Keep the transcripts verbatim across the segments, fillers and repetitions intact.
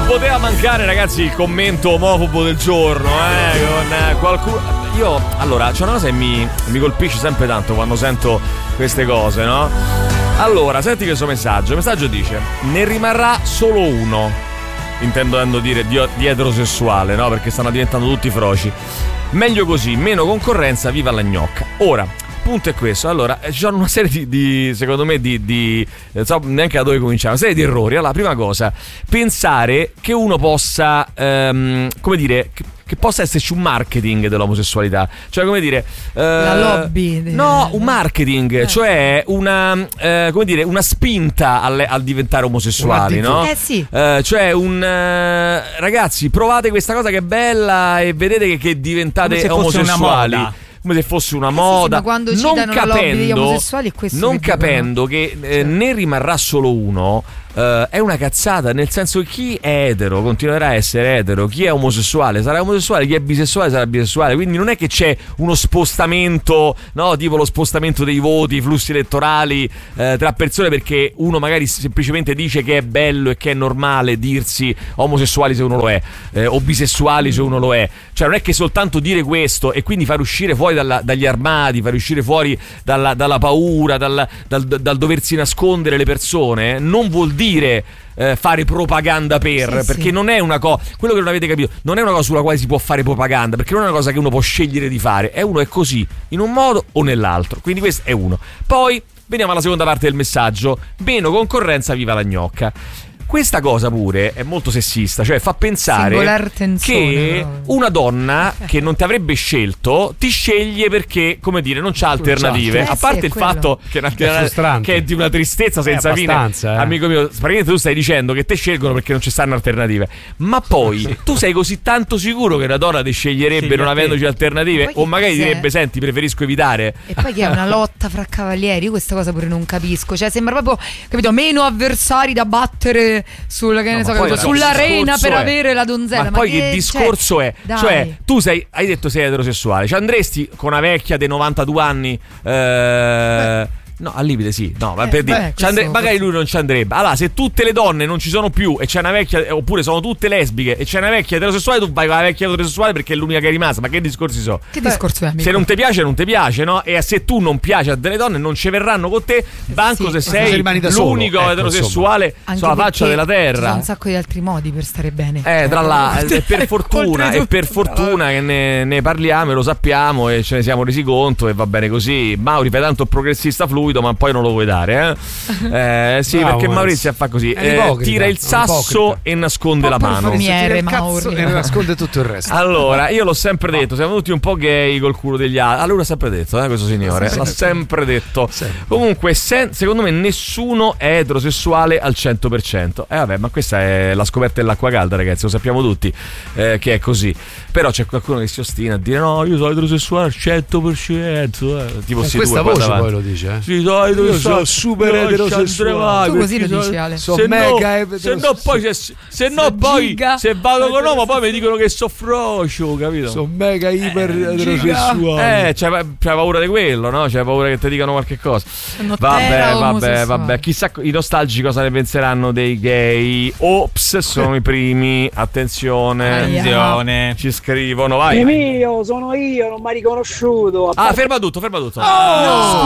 poteva mancare, ragazzi, il commento omofobo del giorno, eh, con eh, qualcuno. Io, allora, c'è una cosa che mi, mi colpisce sempre tanto quando sento queste cose, no? Allora, senti questo messaggio. Il messaggio dice: ne rimarrà solo uno, intendendo dire di, di eterosessuale, no? Perché stanno diventando tutti froci. Meglio così, meno concorrenza, viva la gnocca. Ora, punto è questo. Allora, ci sono una serie di, di secondo me, di, di non so neanche da dove cominciare, una serie di errori. Allora, prima cosa, pensare che uno possa, ehm, come dire, che, che possa esserci un marketing dell'omosessualità. Cioè, come dire, eh, la lobby. No, un marketing, eh. cioè una, eh, come dire, una spinta al, al diventare omosessuali, no? Eh sì. Eh, cioè un eh, ragazzi, provate questa cosa che è bella e vedete che, che diventate come se omosessuali. Una moda. Come se fosse una eh moda, sì, sì, quando non capendo, la lobby degli omosessuali è questo non che capendo che eh, cioè. ne rimarrà solo uno. Uh, è una cazzata, nel senso che chi è etero continuerà a essere etero, chi è omosessuale sarà omosessuale, chi è bisessuale sarà bisessuale, quindi non è che c'è uno spostamento, no, tipo lo spostamento dei voti, i flussi elettorali uh, tra persone, perché uno magari semplicemente dice che è bello e che è normale dirsi omosessuali se uno lo è, eh, o bisessuali se uno lo è. Cioè non è che soltanto dire questo e quindi far uscire fuori dalla, dagli armadi, far uscire fuori dalla, dalla paura, dal, dal, dal doversi nascondere le persone, non vuol dire Eh, fare propaganda per, sì, perché sì. non è una cosa, quello che non avete capito, non è una cosa sulla quale si può fare propaganda, perché non è una cosa che uno può scegliere di fare, è uno è così, in un modo o nell'altro, quindi questo è uno. Poi veniamo alla seconda parte del messaggio: meno concorrenza, viva la gnocca. Questa cosa pure è molto sessista, cioè fa pensare che una donna che non ti avrebbe scelto ti sceglie perché, come dire, non c'ha alternative. Eh a parte sì, il quello. fatto che è, una, è, che è di una tristezza senza fine, eh. amico mio. Praticamente tu stai dicendo che te scelgono perché non ci stanno alternative, ma poi sì. tu sei così tanto sicuro che una donna ti sceglierebbe Scegli non avendoci alternative, o magari direbbe senti preferisco evitare. E poi che è una lotta fra cavalieri, io questa cosa pure non capisco, cioè sembra proprio, capito, meno avversari da battere sulla, che no, ne so, poi, sull'arena per è, avere la donzella. ma, ma poi che, che discorso cioè, è? dai. Cioè tu sei, hai detto sei eterosessuale, ci andresti con una vecchia dei novantadue anni? Eh, no, al limite sì. No, ma eh, per beh, dire, ci andre- magari lui non ci andrebbe. Allora, se tutte le donne non ci sono più e c'è una vecchia, oppure sono tutte lesbiche e c'è una vecchia eterosessuale, tu vai con la vecchia eterosessuale perché è l'unica che è rimasta. Ma che discorsi so? Che discorso è, amico? Se non ti piace, non ti piace, no? E se tu non piaci a delle donne, non ci verranno con te. Banco sì, se sei l'unico ecco, eterosessuale sulla faccia della terra. Ci sono un sacco di altri modi per stare bene. Eh, tra l'altro, e per fortuna, e per fortuna che ne, ne parliamo e lo sappiamo e ce ne siamo resi conto e va bene così. Mauri fa tanto il progressista fluido, ma poi non lo vuoi dare, eh? Eh, sì, Bravo, perché Maurizio fa così, eh, tira il sasso e nasconde la mano. Tira il cazzo e nasconde tutto il resto. Allora, io l'ho sempre detto, siamo tutti un po' gay col culo degli altri. Allora l'ha sempre detto, eh, questo signore, l'ha sempre detto. Sempre. Comunque, se, secondo me nessuno è eterosessuale al cento per cento. Eh vabbè, ma questa è la scoperta dell'acqua calda, ragazzi, lo sappiamo tutti, eh, che è così. Però c'è qualcuno che si ostina a dire no, io sono eterosessuale al cento per cento, eh. Tipo con si questa due voce poi lo dice, eh? Sì, sono eterosessuale, super eterosessuale. Tu così lo dici, Ale. So se mega no, se no poi se, se no poi se vado con uomo poi mi dicono che so frocio, capito? Sono mega iper eh, eterosessuale. Eh, c'hai, c'hai paura di quello, no? C'hai paura che ti dicano qualche cosa. Sono Vabbè, vabbè, vabbè. Chissà i nostalgici cosa ne penseranno dei gay. Ops, sono i primi. Attenzione. Attenzione. Ci scrivono, vai. Emilio, sono io, non mi ha riconosciuto. Ah, ferma tutto, ferma tutto. Oh!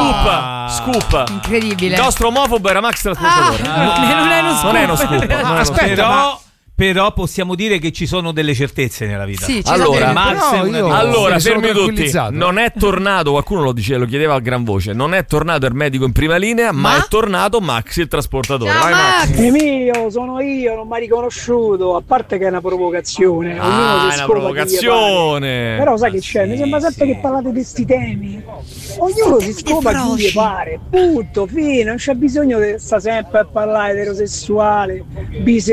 No. Scoop, scoop. Incredibile. Il nostro omofobo era Max Trasportatore. Ah, non, non è uno scoop. Non è uno scoop. Non è uno scoop. Però, ma... però possiamo dire che ci sono delle certezze nella vita. Sì, allora, Max no, allora fermi tutti. No? Non è tornato, qualcuno lo diceva, lo chiedeva a gran voce. Non è tornato il medico in prima linea, ma, ma? è tornato Max il trasportatore. Ciao, vai, Max. Max. Emilio, sono io, non mi ha riconosciuto. A parte che è una provocazione. Ah, è una provocazione. Però sai che c'è? Sì, Mi sembra sempre sì. che parlate di sti temi. Ognuno si scopa chi gli pare. Punto, fine. Non c'è bisogno di sta sempre a parlare eterosessuale,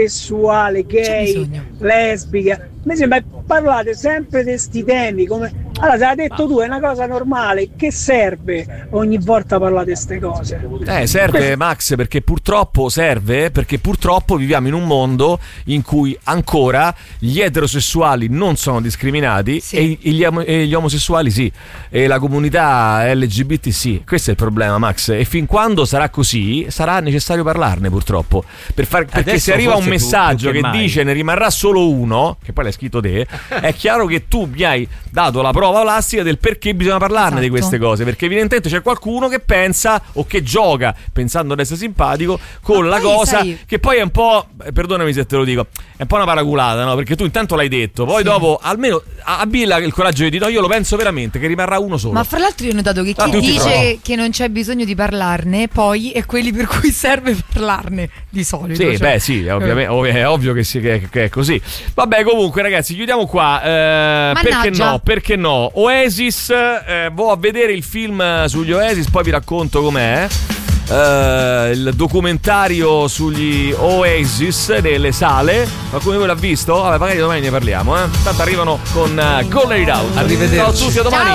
bisessuale, gay, lesbica. Mi sembra che parlate sempre di sti temi come Allora, se l'ha detto tu, è una cosa normale. Che serve ogni volta parlare di queste cose? Eh, serve, Max, perché purtroppo serve, perché purtroppo viviamo in un mondo in cui ancora gli eterosessuali non sono discriminati, sì. e, gli, e gli omosessuali sì, e la comunità L G B T sì. Questo è il problema, Max, e fin quando sarà così sarà necessario parlarne, purtroppo, per far, perché Adesso se arriva un forse messaggio più- più che che mai. dice ne rimarrà solo uno, che poi l'hai scritto te, è chiaro che tu mi hai dato la prova plastica del perché bisogna parlarne Esatto. di queste cose, perché evidentemente c'è qualcuno che pensa o che gioca pensando di essere simpatico con Ma la poi, cosa sai- che poi è un po', eh, perdonami se te lo dico, è un po' una paraculata, no? Perché tu intanto l'hai detto, poi Sì. dopo almeno abbi la- il coraggio di dire no, io lo penso veramente che rimarrà uno solo. Ma fra l'altro io ho notato che Ah, chi tutti dice provano. che non c'è bisogno di parlarne poi è quelli per cui serve parlarne di solito. Sì, cioè. beh, sì, ovviamente, ov- è ovvio che, sì, che, che è così. Vabbè, comunque, ragazzi, chiudiamo qua. Eh, perché Mannaggia. no? Perché no? Oasis, eh, vo a vedere il film sugli Oasis, poi vi racconto com'è. Eh, il documentario sugli Oasis nelle sale. Qualcuno di voi l'ha visto? Vabbè, magari domani ne parliamo, eh. Tanto arrivano con uh, Go Let It Out. Arrivederci. Ciao a tutti, a domani.